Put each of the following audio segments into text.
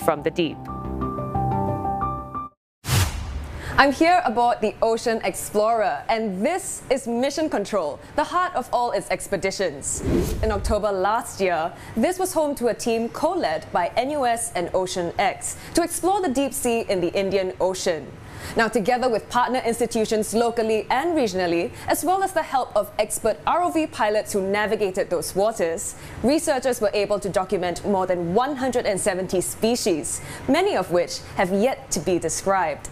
from the deep. I'm here aboard the Ocean Explorer, and this is Mission Control, the heart of all its expeditions. In October last year, this was home to a team co-led by NUS and OceanX to explore the deep sea in the Indian Ocean. Now, together with partner institutions locally and regionally, as well as the help of expert ROV pilots who navigated those waters, researchers were able to document more than 170 species, many of which have yet to be described.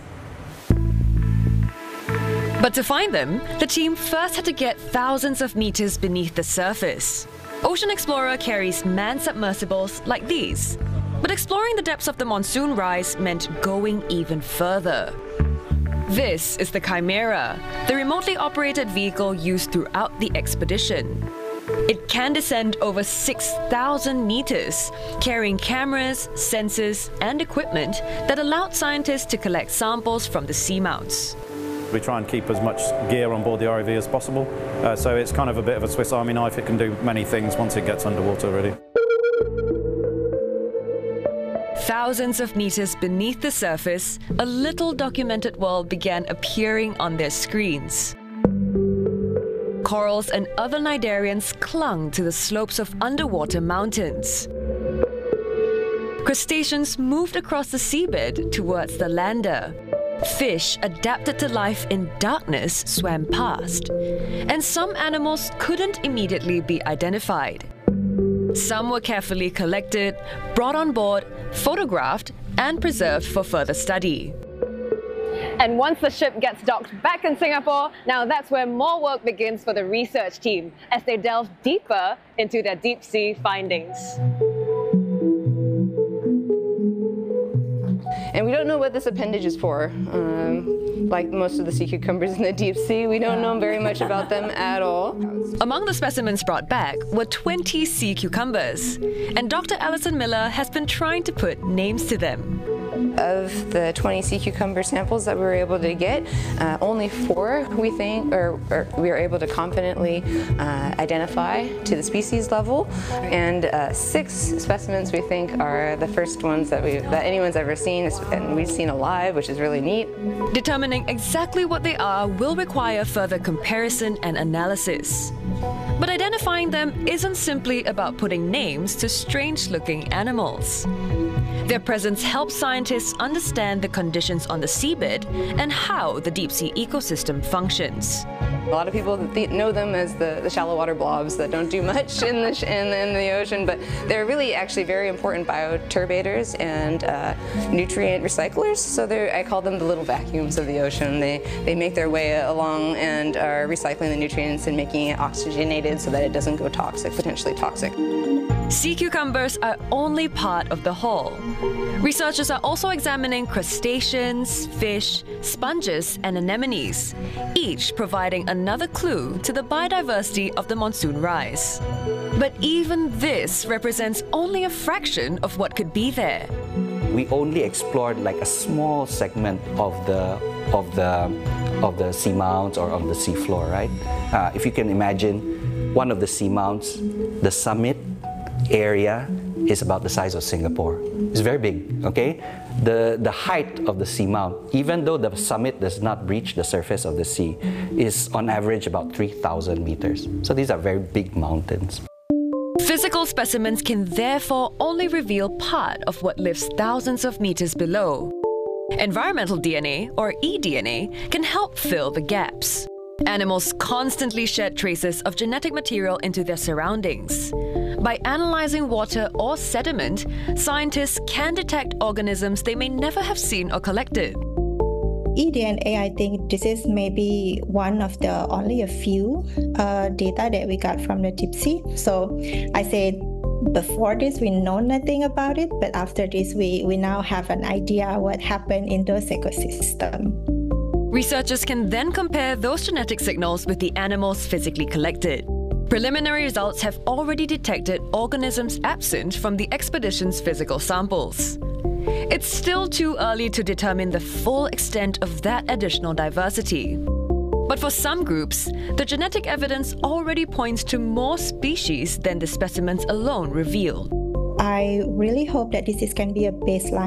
But to find them, the team first had to get thousands of meters beneath the surface. Ocean Explorer carries manned submersibles like these. But exploring the depths of the monsoon rise meant going even further. This is the Chimera, the remotely operated vehicle used throughout the expedition. It can descend over 6,000 meters, carrying cameras, sensors, and equipment that allowed scientists to collect samples from the seamounts. We try and keep as much gear on board the ROV as possible, so it's kind of a bit of a Swiss Army knife. It can do many things once it gets underwater, really. Thousands of meters beneath the surface, a little documented world began appearing on their screens. Corals and other cnidarians clung to the slopes of underwater mountains. Crustaceans moved across the seabed towards the lander. Fish adapted to life in darkness swam past, and some animals couldn't immediately be identified. Some were carefully collected, brought on board, photographed, and preserved for further study. And once the ship gets docked back in Singapore, now that's where more work begins for the research team as they delve deeper into their deep sea findings. And we don't know what this appendage is for. Like most of the sea cucumbers in the deep sea, we don't know very much about them at all. Among the specimens brought back were 20 sea cucumbers, and Dr. Alison Miller has been trying to put names to them. Of the 20 sea cucumber samples that we were able to get, only 4 we think, or we were able to confidently identify to the species level, and 6 specimens we think are the first ones that anyone's ever seen, and we've seen alive, which is really neat. Determining exactly what they are will require further comparison and analysis. But identifying them isn't simply about putting names to strange-looking animals. Their presence helps scientists understand the conditions on the seabed and how the deep-sea ecosystem functions. A lot of people know them as the shallow water blobs that don't do much in the ocean, but they're really actually very important bioturbators and nutrient recyclers. So I call them the little vacuums of the ocean. They make their way along and are recycling the nutrients and making it oxygenated so that it doesn't go toxic, potentially toxic. Sea cucumbers are only part of the whole. Researchers are also examining crustaceans, fish, sponges, and anemones, each providing another clue to the biodiversity of the monsoon rise. But even this represents only a fraction of what could be there. We only explored like a small segment of the seamounts or of the seafloor, right? If you can imagine one of the seamounts, the summit area is about the size of Singapore. It's very big, okay? The height of the seamount, even though the summit does not reach the surface of the sea, is on average about 3,000 meters. So these are very big mountains. Physical specimens can therefore only reveal part of what lives thousands of meters below. Environmental DNA, or eDNA, can help fill the gaps. Animals constantly shed traces of genetic material into their surroundings. By analyzing water or sediment, scientists can detect organisms they may never have seen or collected. eDNA, I think this is maybe one of the only a few data that we got from the deep sea. So I say before this we know nothing about it, but after this we now have an idea what happened in those ecosystems. Researchers can then compare those genetic signals with the animals physically collected. Preliminary results have already detected organisms absent from the expedition's physical samples. It's still too early to determine the full extent of that additional diversity. But for some groups, the genetic evidence already points to more species than the specimens alone reveal. I really hope that this can be a baseline